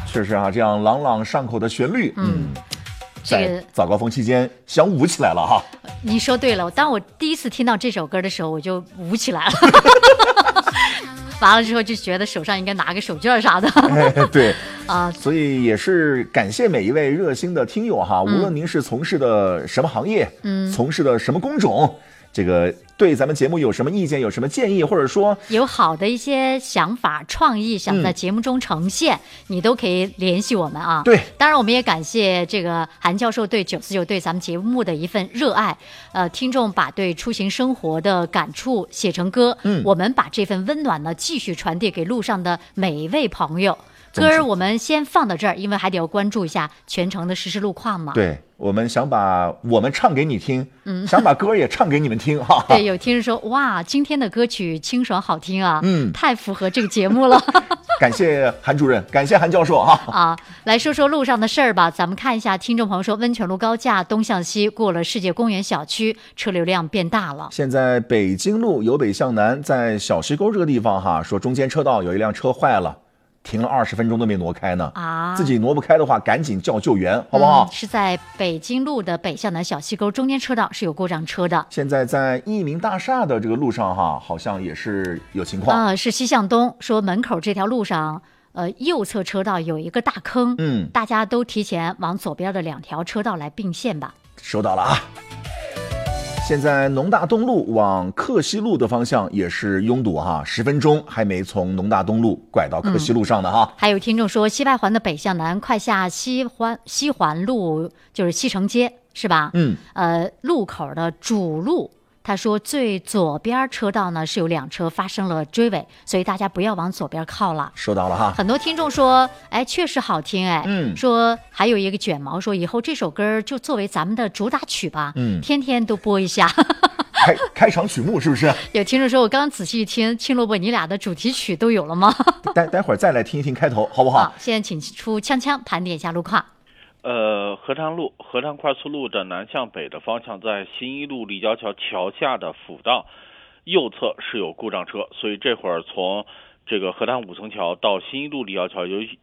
确实啊，这样朗朗上口的旋律，在早高峰期间想舞起来了哈。 你说对了，当我第一次听到这首歌的时候，我就舞起来了。完了之后就觉得手上应该拿个手绢啥的。 对啊，所以也是感谢每一位热心的听友哈，无论您是从事的什么行业，从事的什么工种，这个对咱们节目有什么意见，有什么建议，或者说有好的一些想法创意想在节目中呈现，你都可以联系我们啊。 对， 当然我们也感谢这个韩教授对949对咱们节目的一份热爱。听众把对出行生活的感触写成歌，我们把这份温暖呢继续传递给路上的每一位朋友。歌儿我们先放到这儿，因为还得要关注一下全程的实时路况嘛。 对，我们想把我们唱给你听，想把歌也唱给你们听哈。 对，有听人说哇，今天的歌曲清爽好听啊，太符合这个节目了。 感谢韩主任，感谢韩教授哈。 啊，来说说路上的事儿吧。咱们看一下，听众朋友说，温泉路高架东向西过了世界公园小区，车流量变大了。 现在北京路由北向南，在小西沟这个地方哈，说中间车道有一辆车坏了。停了20分钟都没挪开呢啊！自己挪不开的话，赶紧叫救援，好不好？ 是在北京路的北向南小西沟中间车道是有过障车的。 现在在益民大厦的这个路上哈，好像也是有情况。 是西向东，说门口这条路上，右侧车道有一个大坑，大家都提前往左边的2条车道来并线吧。 收到了啊。现在农大东路往克西路的方向也是拥堵哈，10分钟还没从农大东路拐到克西路上的哈。 还有听众说，西外环的北向南快下西环路就是西城街是吧？路口的主路。他说最左边车道呢是有2车发生了追尾，所以大家不要往左边靠了。 收到了哈。 很多听众说，哎，确实好听哎。说还有一个卷毛说，以后这首歌就作为咱们的主打曲吧，天天都播一下。 开场曲目是不是？ 有听众说，我刚刚仔细一听，青萝卜你俩的主题曲都有了吗？ 待会儿再来听一听开头，好不好？ 好，现在请出锵锵盘点一下路况。 合昌快速路的南向北的方向，在新一路立交桥桥下的辅道右侧是有故障车，所以这会儿从这个河滩5层桥到新一路立交桥，